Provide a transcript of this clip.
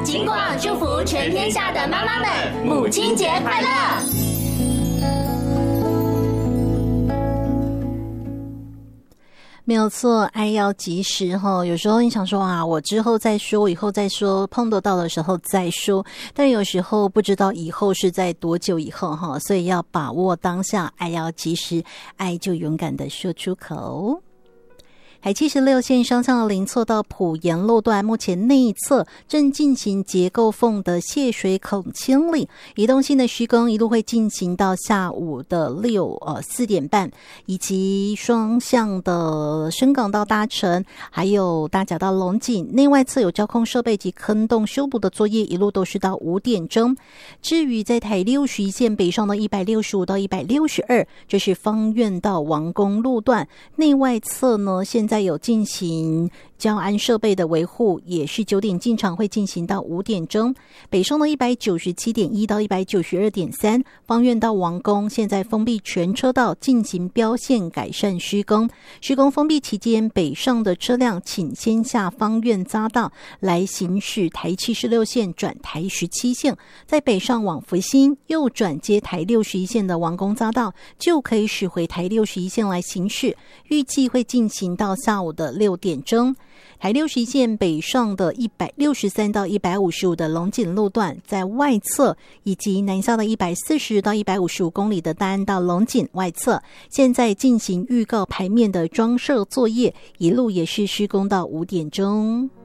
警广祝福全天下的妈妈们，母亲节快乐！ 没有错，爱要及时哈。有时候你想说啊，我之后再说，我以后再说，碰得到的时候再说。但有时候不知道以后是在多久以后哈，所以要把握当下，爱要及时，爱就勇敢的说出口。海76线双向的林错到埔盐路段，目前内侧正进行结构缝的泄水孔清理，移动性的施工一路会进行到下午的4点半，以及双向的深港道搭乘，还有大甲到龙井内外侧有交控设备及坑洞修补的作业，一路都是到5点钟。至于在台61线北上的165到162，这是芳苑到王公路段，内外侧呢现在有进行交安设备的维护，也是9点进场，会进行到5点钟。北上的197.1到192.3，芳苑到王公现在封闭全车道进行标线改善施工。施工封闭期间，北上的车辆请先下芳苑匝道来行驶台76线转台17线，在北上往福兴右转接台61线的王公匝道，就可以驶回台61线来行驶。预计会进行到下午的6点钟。台61线北上的163到155的龙井路段，在外侧以及南下的140到155公里的大安到龙井外侧，现在进行预告牌面的装设作业，一路也是施工到5点钟。